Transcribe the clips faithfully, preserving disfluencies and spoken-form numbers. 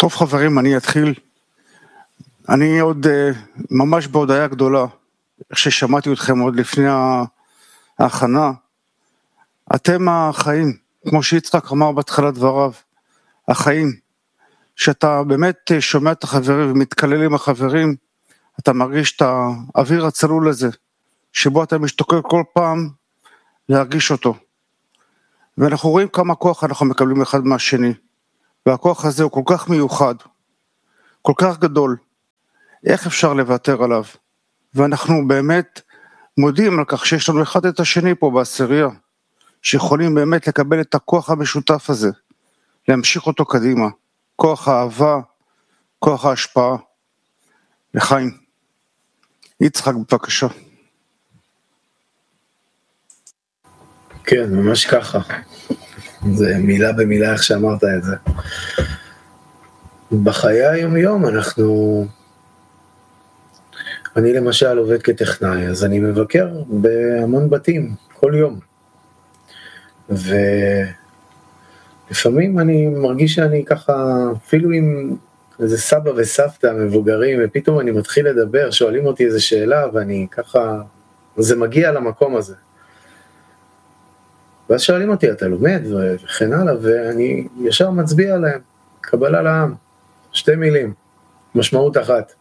טוב חברים, אני אתחיל. אני עוד ממש בהודעה גדולה, איך ששמעתי אתכם עוד לפני ההכנה. אתם החיים, כמו שיצחק אמר בתחילת דבריו, החיים, שאתה באמת שומע את החברים ומתקלל עם החברים, אתה מרגיש את האוויר הצלול הזה, שבו אתה משתוקק כל פעם להרגיש אותו. ואנחנו רואים כמה כוח אנחנו מקבלים אחד מהשני, והכוח הזה הוא כל כך מיוחד, כל כך גדול, איך אפשר לוותר עליו? ואנחנו באמת מודים על כך שיש לנו אחד את השני פה בעשירייה, שיכולים באמת לקבל את הכוח המשותף הזה, להמשיך אותו קדימה, כוח האהבה, כוח ההשפעה. לחיים. יצחק, בבקשה. כן, ממש ככה. זה מילה במילה איך שאמרת את זה. בחיי היום יום אנחנו... אני למשל עובד כטכנאי, אז אני מבקר בהמון בתים, כל יום. ולפעמים אני מרגיש שאני ככה, אפילו עם איזה סבא וסבתא מבוגרים, ופתאום אני מתחיל לדבר, שואלים אותי איזה שאלה, ואני ככה, זה מגיע למקום הזה. ואז שואלים אותי, אתה לומד וכן הלאה, ואני ישר מצביע עליהם, קבלה לעם, שתי מילים, משמעות אחת.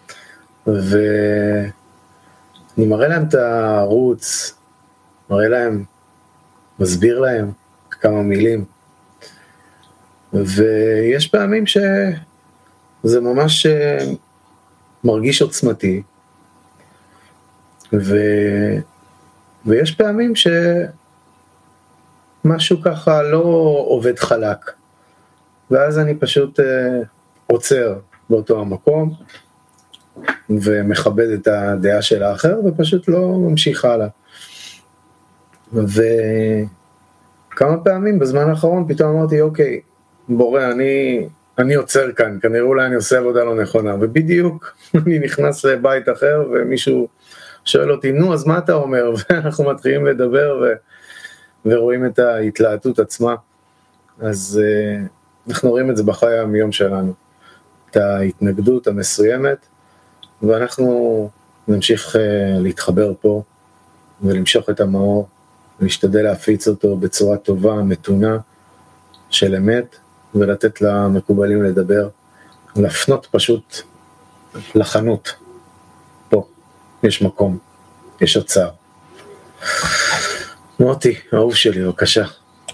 ואני מראה להם את הערוץ, מראה להם, מסביר להם כמה מילים, ויש פעמים שזה ממש מרגיש עוצמתי, ו... ויש פעמים שמשהו ככה לא עובד חלק, ואז אני פשוט עוצר באותו המקום, ומכבד את הדעה של האחר, ופשוט לא ממשיך הלאה. וכמה פעמים בזמן האחרון פתאום אמרתי, אוקיי, בורא, אני, אני עוצר כאן, כנראה אולי אני עושה עבודה לא נכונה, ובדיוק אני נכנס לבית אחר, ומישהו שואל אותי, נו, אז מה אתה אומר? ואנחנו מתחילים לדבר, ו... ורואים את ההתלהטות עצמה. אז uh, אנחנו רואים את זה בחיי היום שלנו, את ההתנגדות המסוימת, ואנחנו נמשיך uh, להתחבר פה, ולמשוך את המאור, ולהשתדל להפיץ אותו בצורה טובה, מתונה, של אמת, ולתת למקובלים לדבר, ולהפנות פשוט לחנות. פה, יש מקום, יש הצעה. מוטי, אהוב שלי, בבקשה.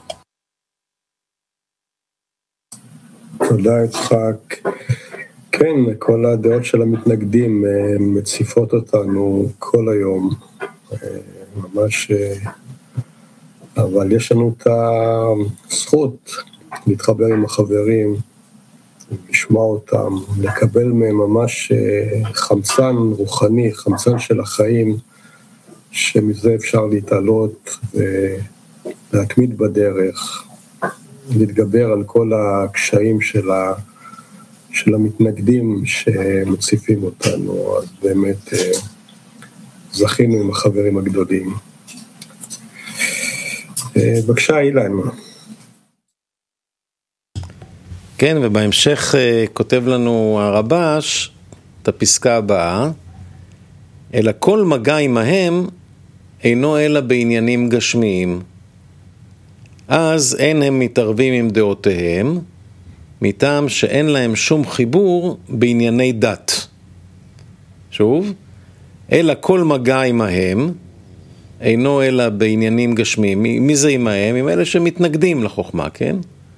תודה יצחק. כן, כל הדעות של המתנגדים מציפות אותנו כל היום, ממש, אבל יש לנו את הזכות להתחבר עם החברים, לשמוע אותם, לקבל מהם ממש חמצן רוחני, חמצן של החיים, שמזה אפשר להתעלות ולהתמיד בדרך, להתגבר על כל הקשיים של ה... של המתנגדים שמציפים אותנו, אז באמת זכינו עם החברים הגדולים. בבקשה, אילן. כן, ובהמשך כותב לנו הרבש את הפסקה הבאה, אלא כל מגע עמהם אינו אלא בעניינים גשמיים. אז אין הם מתערבים עם דעותיהם, מטעם שאין להם שום חיבור בענייני דת. שוב, אלא כל מגע עמהם אינו אלא בעניינים גשמיים. מי זה עמהם? עם אלה שמתנגדים לחוכמה, כן?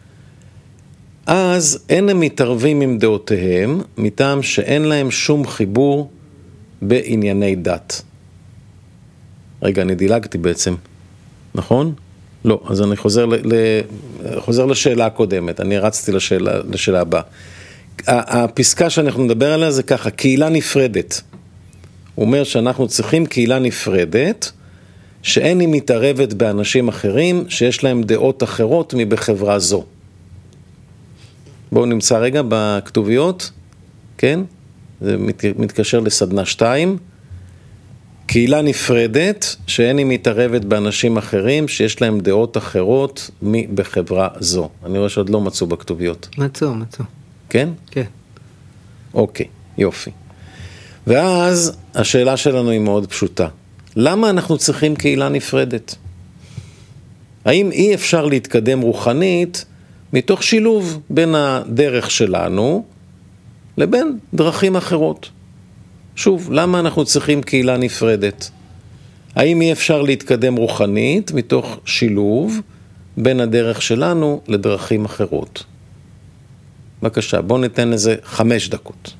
אז אין הם מתערבים עם דעותיהם, מטעם שאין להם שום חיבור בענייני דת. רגע, אני דילגתי בעצם, נכון? לא, אז אני חוזר, ל, ל, חוזר לשאלה הקודמת, אני רצתי לשאלה, לשאלה הבאה. הפסקה שאנחנו נדבר עליה זה ככה, קהילה נפרדת. הוא אומר שאנחנו צריכים קהילה נפרדת, שאין היא מתערבת באנשים אחרים, שיש להם דעות אחרות מבחברה זו. בואו נמצא רגע בכתוביות, כן? זה מת, מתקשר לסדנה שתיים. קהילה נפרדת, שאין היא מתערבת באנשים אחרים, שיש להם דעות אחרות בחברה זו. אני רואה שעוד לא מצאו בכתוביות. מצאו, מצאו. כן? כן. אוקיי, יופי. ואז השאלה שלנו היא מאוד פשוטה. למה אנחנו צריכים קהילה נפרדת? האם אי אפשר להתקדם רוחנית מתוך שילוב בין הדרך שלנו לבין דרכים אחרות? שוב, למה אנחנו צריכים קהילה נפרדת? האם אי אפשר להתקדם רוחנית מתוך שילוב בין הדרך שלנו לדרכים אחרות? בבקשה, בואו ניתן לזה חמש דקות.